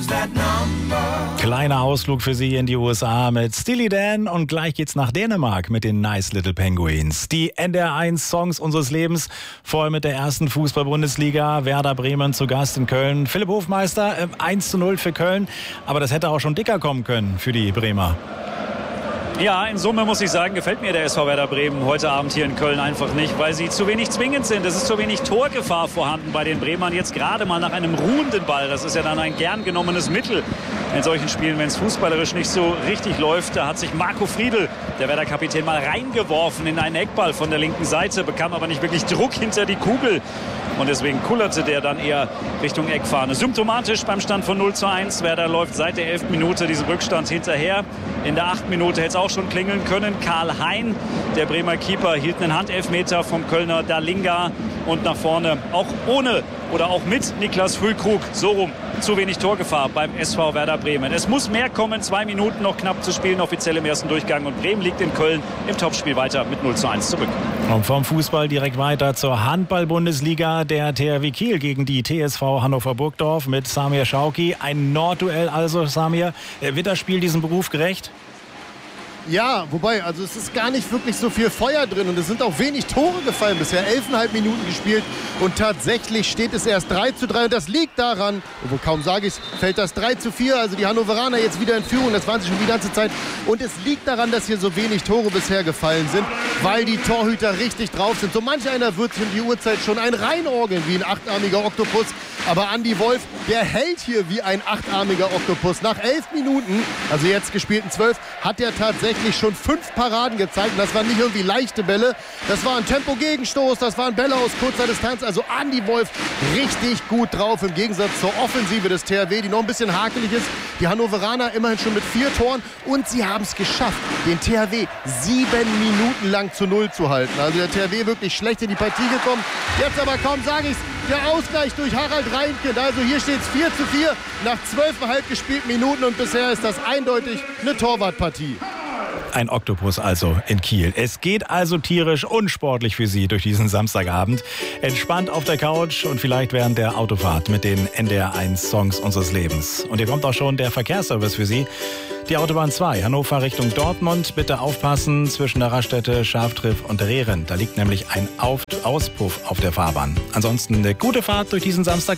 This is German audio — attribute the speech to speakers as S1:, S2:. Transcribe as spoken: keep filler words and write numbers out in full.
S1: Kleiner Ausflug für Sie in die U S A mit Steely Dan und gleich geht's nach Dänemark mit den Nice Little Penguins. Die N D R eins Songs unseres Lebens, vorher mit der ersten Fußball-Bundesliga, Werder Bremen zu Gast in Köln. Philipp Hofmeister, äh, eins zu null für Köln, aber das hätte auch schon dicker kommen können für die Bremer.
S2: Ja, in Summe muss ich sagen, gefällt mir der S V Werder Bremen heute Abend hier in Köln einfach nicht, weil sie zu wenig zwingend sind. Es ist zu wenig Torgefahr vorhanden bei den Bremern. Jetzt gerade mal nach einem ruhenden Ball. Das ist ja dann ein gern genommenes Mittel in solchen Spielen, wenn es fußballerisch nicht so richtig läuft. Da hat sich Marco Friedl, der Werder-Kapitän, mal reingeworfen in einen Eckball von der linken Seite, bekam aber nicht wirklich Druck hinter die Kugel. Und deswegen kullerte der dann eher Richtung Eckfahne. Symptomatisch beim Stand von null zu eins. Werder läuft seit der elften Minute diesem Rückstand hinterher. In der achten Minute hätte es auch schon klingeln können. Karl Hein, der Bremer Keeper, hielt einen Handelfmeter vom Kölner Dalinga. Und nach vorne, auch ohne oder auch mit Niklas Füllkrug, so rum, zu wenig Torgefahr beim S V Werder Bremen. Es muss mehr kommen, zwei Minuten noch knapp zu spielen, offiziell im ersten Durchgang. Und Bremen liegt in Köln im Topspiel weiter mit null zu eins zurück.
S1: Und vom Fußball direkt weiter zur Handball-Bundesliga. Der T H W Kiel gegen die T S V Hannover Burgdorf mit Samir Schauki. Ein Nordduell also, Samir. Wird das Spiel diesem Beruf gerecht?
S3: Ja, wobei, also es ist gar nicht wirklich so viel Feuer drin und es sind auch wenig Tore gefallen bisher. elfeinhalb Minuten gespielt und tatsächlich steht es erst drei zu drei und das liegt daran, obwohl kaum sage ich es, fällt das drei zu vier, also die Hannoveraner jetzt wieder in Führung, das waren sie schon die ganze Zeit. Und es liegt daran, dass hier so wenig Tore bisher gefallen sind, weil die Torhüter richtig drauf sind. So manch einer wird um die Uhrzeit schon ein reinorgeln wie ein achtarmiger Oktopus. Aber Andi Wolf, der hält hier wie ein achtarmiger Oktopus. Nach elf Minuten, also jetzt gespielten zwölf, hat er tatsächlich schon fünf Paraden gezeigt. Und das waren nicht irgendwie leichte Bälle. Das war ein Tempo-Gegenstoß, das waren Bälle aus kurzer Distanz. Also Andi Wolf richtig gut drauf im Gegensatz zur Offensive des T H W, die noch ein bisschen hakelig ist. Die Hannoveraner immerhin schon mit vier Toren. Und sie haben es geschafft, den T H W sieben Minuten lang zu null zu halten. Also der T H W wirklich schlecht in die Partie gekommen. Jetzt aber kaum sage ich es, der Ausgleich durch Harald Reinkind. Also hier steht es vier zu vier nach zwölfeinhalb gespielten Minuten und bisher ist das eindeutig eine Torwartpartie.
S1: Ein Oktopus also in Kiel. Es geht also tierisch unsportlich für Sie durch diesen Samstagabend. Entspannt auf der Couch und vielleicht während der Autofahrt mit den N D R eins Songs unseres Lebens. Und hier kommt auch schon der Verkehrsservice für Sie. Die Autobahn zwei, Hannover Richtung Dortmund. Bitte aufpassen zwischen der Raststätte Schaftriff und Rehren. Da liegt nämlich ein Auf- Auspuff auf der Fahrbahn. Ansonsten eine gute Fahrt durch diesen Samstag.